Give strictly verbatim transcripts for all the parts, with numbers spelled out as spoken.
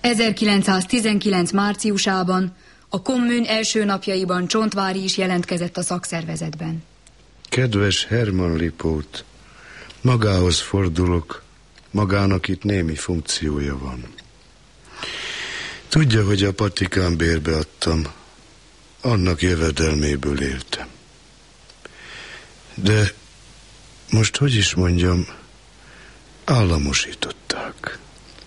ezerkilencszáztizenkilenc márciusában a kommun első napjaiban Csontváry is jelentkezett a szakszervezetben. Kedves Hermann Lipót, magához fordulok, magának itt némi funkciója van. Tudja, hogy a patikán bérbe adtam, annak jövedelméből éltem. De most, hogy is mondjam, államosították.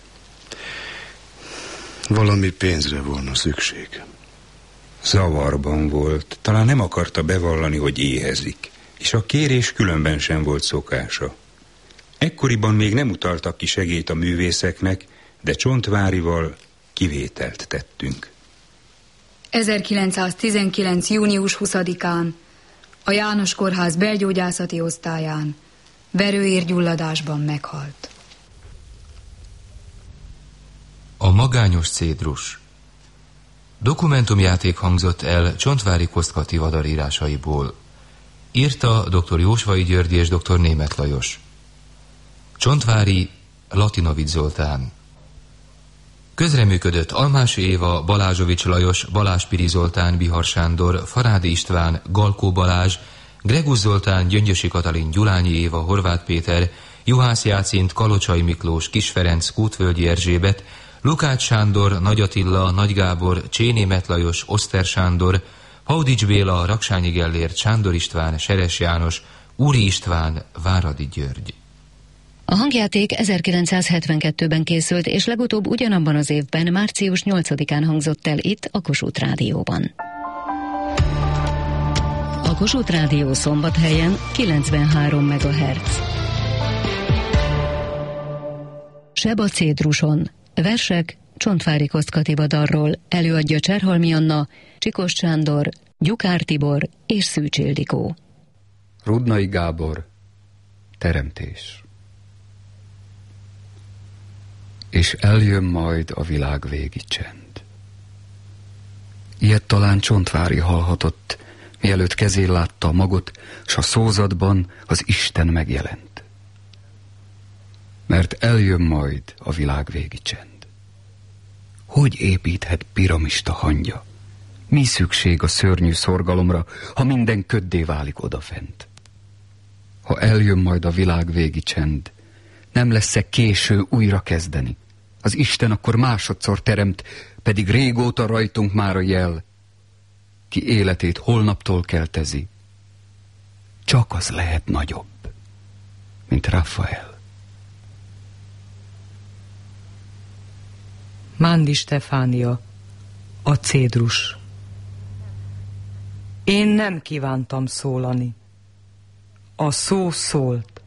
Valami pénzre volna szükségem. Zavarban volt, talán nem akarta bevallani, hogy éhezik, és a kérés különben sem volt szokása. Ekkoriban még nem utaltak ki segélyt a művészeknek, de Csontváryval kivételt tettünk. ezerkilencszáztizenkilenc június huszadikán a János Kórház belgyógyászati osztályán verőérgyulladásban meghalt. A magányos cédrus. Dokumentumjáték hangzott el Csontváry Kosztkati vadalírásaiból. Írta dr. Jósvai György és dr. Németh Lajos. Csontváry Latinovics Zoltán. Közreműködött Almási Éva, Balázsovics Lajos, Balázs Piri Zoltán, Bihar Sándor, Farádi István, Galkó Balázs, Gregusz Zoltán, Gyöngyösi Katalin, Gyulányi Éva, Horváth Péter, Juhász Jácint, Kalocsai Miklós, Kis Ferenc, Kútvölgyi Erzsébet, Lukács Sándor, Nagy Attila, Nagy Gábor, Csénémeth Lajos, Oszter Sándor, Paudics Béla, Raksányi Gellért, Sándor István, Seres János, Úri István, Váradi György. A hangjáték ezerkilencszázhetvenkettőben készült, és legutóbb ugyanabban az évben, március nyolcadikán hangzott el itt a Kossuth Rádióban. A Kossuth Rádió Szombathelyen kilencvenhárom megahertz. Seb a cédruson. Versek Csontváry Kosztkati Vadarról, előadja Cserhalmi Anna, Csikós Sándor, Gyukár Tibor és Szűcs Ildikó. Rudnai Gábor, Teremtés. És eljön majd a világ végi csend. Ilyet talán Csontváry hallhatott, mielőtt kezén látta a magot, s a szózatban az Isten megjelent. Mert eljön majd a világ végi csend. Hogy építhet piramista hangya? Mi szükség a szörnyű szorgalomra, ha minden köddé válik odafent? Ha eljön majd a világ végi csend, nem lesz-e késő újra kezdeni? Az Isten akkor másodszor teremt, pedig régóta rajtunk már a jel. Ki életét holnaptól keltezi, csak az lehet nagyobb, mint Rafael. Mándi Stefánia, a cédrus. Én nem kívántam szólani. A szó szólt.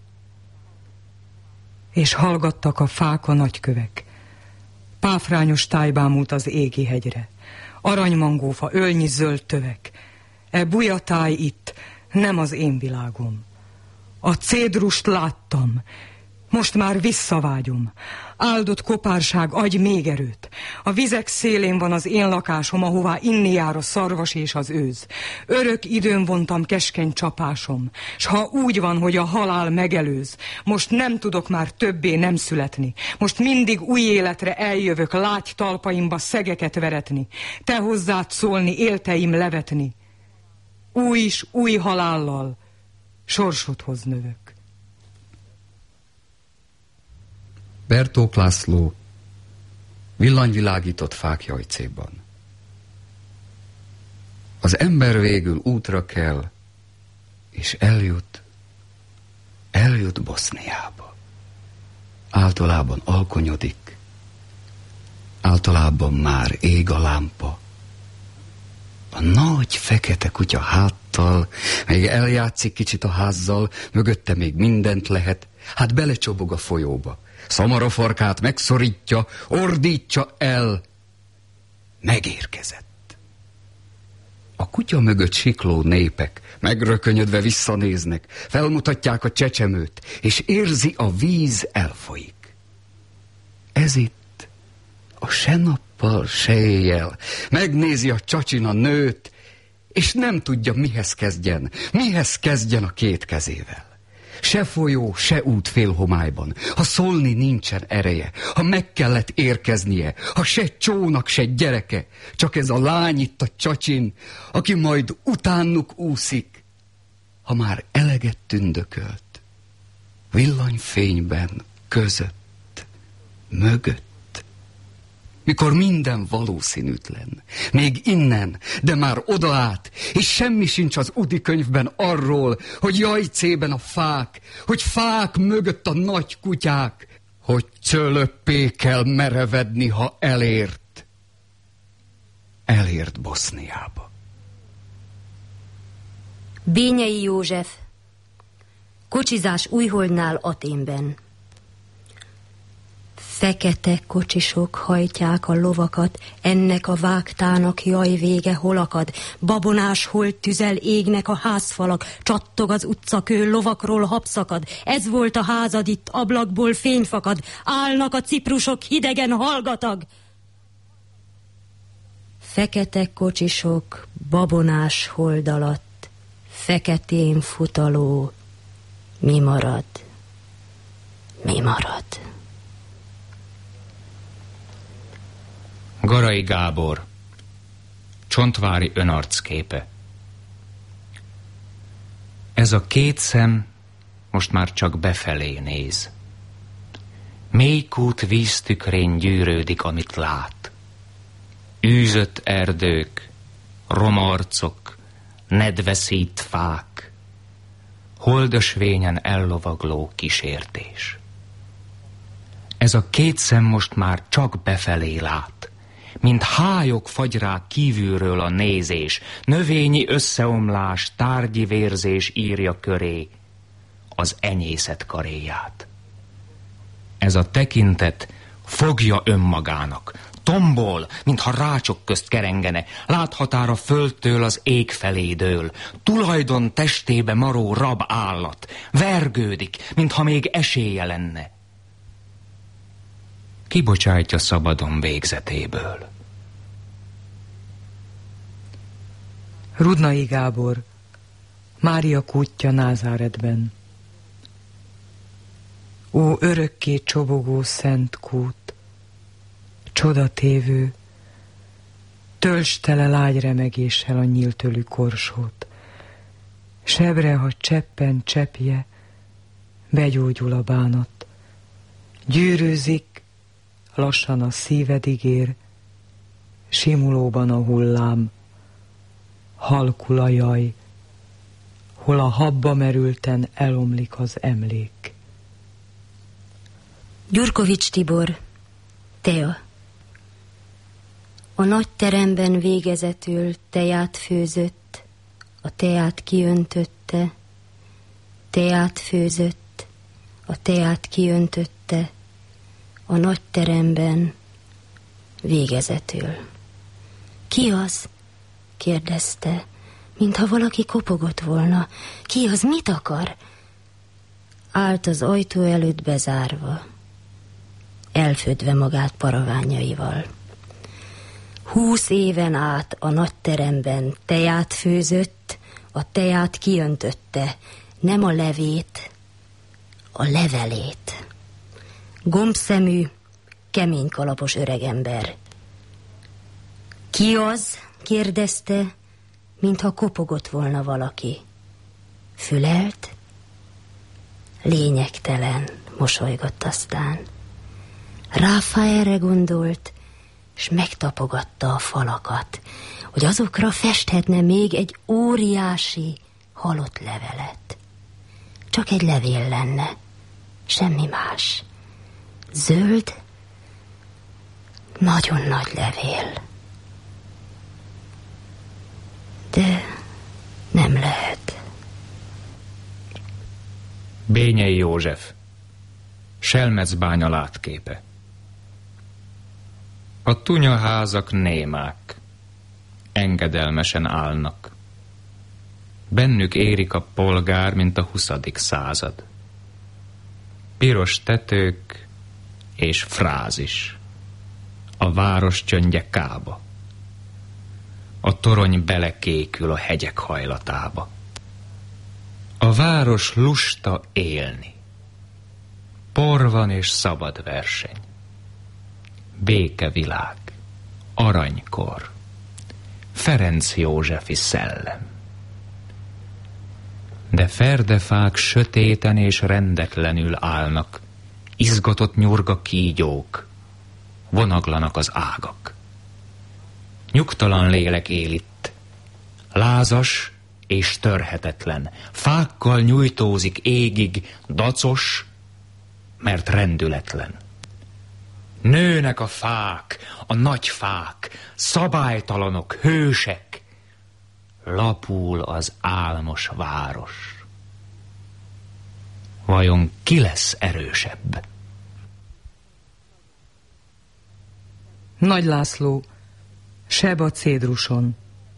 És hallgattak a fák, a nagykövek. Páfrányos táj bámult az égi hegyre. Aranymangófa, ölnyi zöld tövek. E bujatáj itt, nem az én világom. A cédrust láttam, most már visszavágyom. Áldott kopárság, adj még erőt. A vizek szélén van az én lakásom, ahová inni jár a szarvas és az őz. Örök időn vontam keskeny csapásom, s ha úgy van, hogy a halál megelőz, most nem tudok már többé nem születni. Most mindig új életre eljövök, lágy talpaimba szegeket veretni, te hozzád szólni, élteim levetni. Új is új halállal sorsodhoz növök. Bertók László, Villanyvilágított fák jajcéban. Az ember végül útra kell, és eljut, eljut Boszniába. Általában alkonyodik, általában már ég a lámpa. A nagy fekete kutya háttal, még eljátszik kicsit a házzal, mögötte még mindent lehet, hát belecsobog a folyóba. Szamara farkát megszorítja, ordítja el. Megérkezett. A kutya mögött sikló népek megrökönyödve visszanéznek, felmutatják a csecsemőt, és érzi, a víz elfolyik. Ez itt, a se nappal, se éjjel, megnézi a csacsina nőt, és nem tudja, mihez kezdjen, mihez kezdjen a két kezével. Se folyó, se út félhomályban, ha szólni nincsen ereje, ha meg kellett érkeznie, ha se csónak, se gyereke, csak ez a lány itt a csacsin, aki majd utánuk úszik, ha már eleget tündökölt, villanyfényben, között, mögött, mikor minden valószínűtlen, még innen, de már oda át, és semmi sincs az Udi könyvben arról, hogy jajcében a fák, hogy fák mögött a nagy kutyák, hogy cölöppé kell merevedni, ha elért. Elért Boszniába. Bényei József, kocsizás Újholdnál Athénben. Fekete kocsisok hajtják a lovakat, ennek a vágtának jaj vége hol akad. Babonás holt tüzel égnek a házfalak, csattog az utcakő, lovakról habszakad. Ez volt a házad, itt ablakból fény fakad, állnak a ciprusok hidegen hallgatag. Fekete kocsisok, babonás hold alatt, feketén futaló, mi marad, mi marad? Garai Gábor, Csontvári önarcképe. Ez a két szem most már csak befelé néz. Mélykút víztükrén gyűrődik, amit lát. Űzött erdők, romarcok, nedveszít fák, holdösvényen ellovagló kísértés. Ez a két szem most már csak befelé lát, mint hályok fagyrák kívülről a nézés, növényi összeomlás, tárgyi vérzés írja köré az enyészet karéját. Ez a tekintet fogja önmagának, tombol, mintha rácsok közt kerengene, láthatára földtől az ég felé dől, tulajdon testébe maró rab állat, vergődik, mintha még esélye lenne. Kibocsátja szabadon végzetéből. Rudnai Gábor, Mária kútja Názáretben. Ó, örökké csobogó szent kút, csodatévő, töltsd tele lágy remegéssel a nyíltölű korsót. Sebre, ha cseppen cseppje, begyógyul a bánat. Gyűrűzik, lassan a szíved ígér, simulóban a hullám, halkul a jaj, hol a habba merülten elomlik az emlék. Gyurkovics Tibor, tea. A nagy teremben végezetül teját főzött, a teát kiöntötte, teát főzött, a teát kiöntötte, a nagy teremben végezetül. Ki az? Kérdezte, mintha valaki kopogott volna. Ki az, mit akar? Állt az ajtó előtt bezárva, elfödve magát paraványaival. Húsz éven át a nagy teremben teját főzött, a teját kiöntötte, nem a levét, a levelét. Gombszemű, kemény kalapos öregember. Ki az? Kérdezte, mintha kopogott volna valaki. Fülelt? Lényegtelen, mosolygott aztán. Ráfaelre gondolt, és megtapogatta a falakat, hogy azokra festhetne még egy óriási, halott levelet. Csak egy levél lenne, semmi más. Zöld, nagyon nagy levél. De nem lehet. Bényei József, Selmecbánya látképe. A tunyaházak némák, engedelmesen állnak. Bennük érik a polgár, mint a huszadik század. Piros tetők és frázis. A város csöndje kába. A torony belekékül a hegyek hajlatába. A város lusta élni. Por van és szabad verseny. Békevilág, aranykor, Ferenc Józsefi szellem. De ferdefák sötéten és rendetlenül állnak, izgatott nyurga kígyók, vonaglanak az ágak. Nyugtalan lélek él itt, lázas és törhetetlen, fákkal nyújtózik égig, dacos, mert rendületlen. Nőnek a fák, a nagy fák, szabálytalanok, hősek, lapul az álmos város. Vajon ki lesz erősebb? Nagy László, seb a cédruson.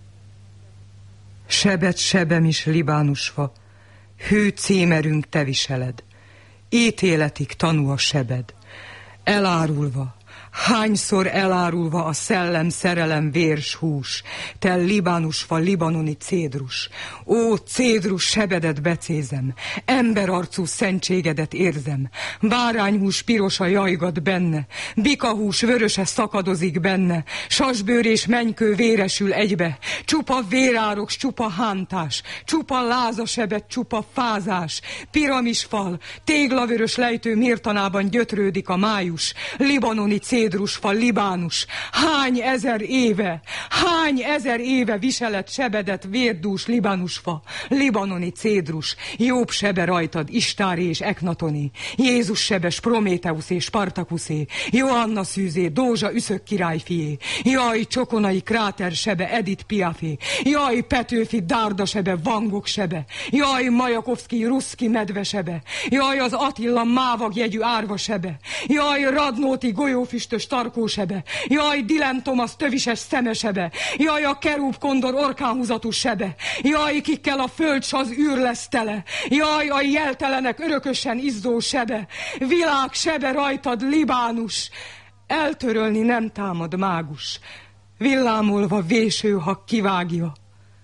Sebet sebem is libánusfa, hő címerünk te viseled. Ítéletig tanú a sebed. Elárulva, hányszor elárulva a szellem, szerelem, vérs hús, te libánusfa, libanoni cédrus. Ó, cédrus, sebedet becézem, emberarcú szentségedet érzem, bárányhús piros a jajgat benne, bikahús vöröse szakadozik benne, sasbőr és menykő véresül egybe, csupa vérárok, csupa hántás, csupa lázasebet, csupa fázás, piramisfal, téglavörös lejtő mértanában gyötrődik a május, libanoni cédrusfa, libánus, hány ezer éve, hány ezer éve viseled sebedet, vérdús libánusfa, libanoni cédrus, Jobb sebe rajtad, Istári és Eknatoni, Jézus sebes, Prométeusz és Spartakuszé, Joanna szűzé, Dózsa üszök királyfié, jaj, Csokonai kráter sebe, Edith Piafé, jaj, Petőfi Dárda sebe, Van Gogh sebe, jaj, Majakovszki Ruszki medve sebe, jaj, az Attila mávag jegyű árva sebe, jaj, Radnóti golyófüstös tarkósebe, jaj, Dylan Thomas tövises szemesebe, jaj, a kerúb kondor orkánhúzatú sebe, jaj, kikkel a föld s az űr lesz tele, jaj, a jeltelenek örökösen izzó sebe, világ sebe rajtad, Libánus, eltörölni nem támad mágus, villámolva véső, ha kivágja,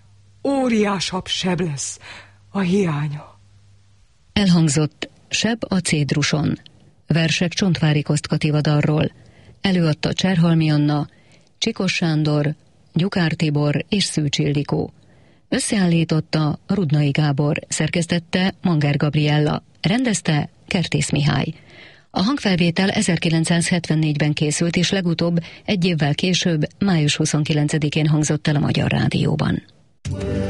óriásabb seb lesz a hiánya. Elhangzott Seb a cédruson. Versek Csontváry Kostka darról. Előadta Cserhalmi Anna, Csikos Sándor, Gyukár Tibor és Szűcs Ildikó. Összeállította Rudnai Gábor, szerkesztette Manger Gabriella, rendezte Kertész Mihály. A hangfelvétel ezerkilencszázhetvennégyben készült, és legutóbb egy évvel később, május huszonkilencedikén hangzott el a Magyar Rádióban.